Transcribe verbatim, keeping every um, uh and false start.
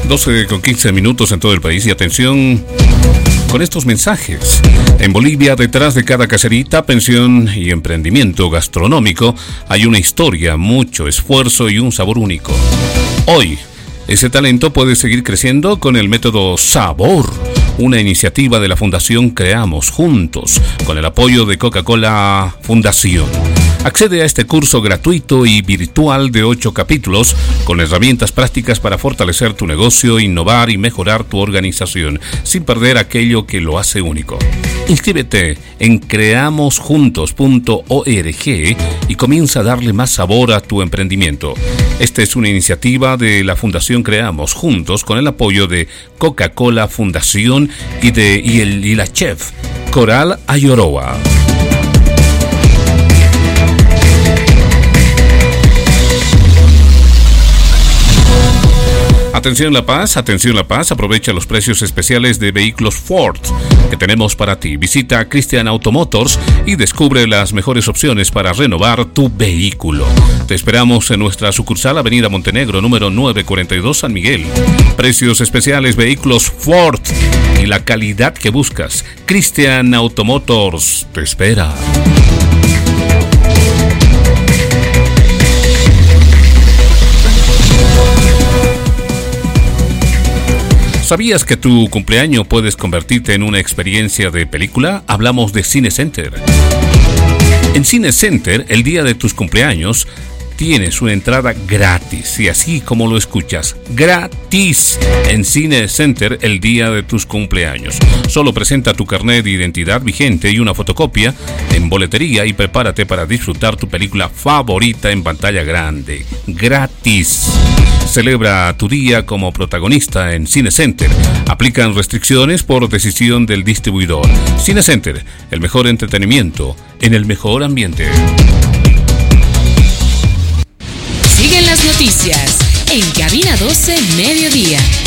doce con quince minutos en todo el país y atención con estos mensajes. En Bolivia, detrás de cada caserita, pensión y emprendimiento gastronómico, hay una historia, mucho esfuerzo y un sabor único. Hoy, ese talento puede seguir creciendo con el método Sabor, una iniciativa de la Fundación Creamos Juntos, con el apoyo de Coca-Cola Fundación. Accede a este curso gratuito y virtual de ocho capítulos con herramientas prácticas para fortalecer tu negocio, innovar y mejorar tu organización sin perder aquello que lo hace único. Inscríbete en creamos juntos punto org y comienza a darle más sabor a tu emprendimiento. Esta es una iniciativa de la Fundación Creamos Juntos con el apoyo de Coca-Cola Fundación y de y, el, y la chef Coral Ayoroa. Atención La Paz, atención La Paz, aprovecha los precios especiales de vehículos Ford que tenemos para ti. Visita Christian Automotors y descubre las mejores opciones para renovar tu vehículo. Te esperamos en nuestra sucursal Avenida Montenegro, número novecientos cuarenta y dos, San Miguel. Precios especiales, vehículos Ford y la calidad que buscas. Christian Automotors te espera. ¿Sabías que tu cumpleaños puedes convertirte en una experiencia de película? Hablamos de Cine Center. En Cine Center, el día de tus cumpleaños, tienes una entrada gratis, y así como lo escuchas, gratis, en Cine Center el día de tus cumpleaños. Solo presenta tu carnet de identidad vigente y una fotocopia en boletería y prepárate para disfrutar tu película favorita en pantalla grande, gratis. Celebra tu día como protagonista en Cine Center. Aplican restricciones por decisión del distribuidor. Cine Center, el mejor entretenimiento en el mejor ambiente. Siguen las noticias en Cabina doce Mediodía.